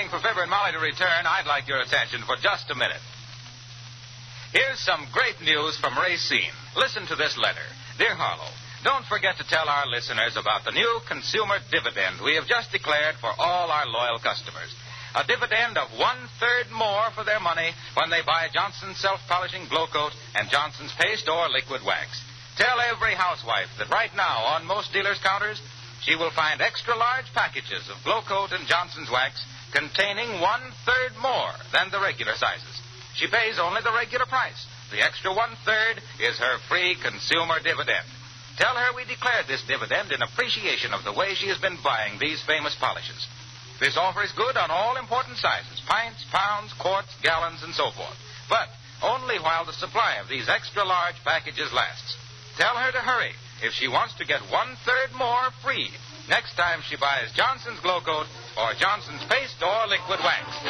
for Fibber and Molly to return, I'd like your attention for just a minute. Here's some great news from Racine. Listen to this letter. Dear Harlow, don't forget to tell our listeners about the new consumer dividend we have just declared for all our loyal customers. A dividend of 1/3 more for their money when they buy Johnson's self-polishing glow coat and Johnson's paste or liquid wax. Tell every housewife that right now on most dealers' counters, she will find extra large packages of glow coat and Johnson's wax containing 1/3 more than the regular sizes. She pays only the regular price. The extra 1/3 is her free consumer dividend. Tell her we declared this dividend in appreciation of the way she has been buying these famous polishes. This offer is good on all important sizes, pints, pounds, quarts, gallons, and so forth. But only while the supply of these extra large packages lasts. Tell her to hurry if she wants to get 1/3 more free next time she buys Johnson's Glow Coat or Johnson's Paste or Liquid Wax.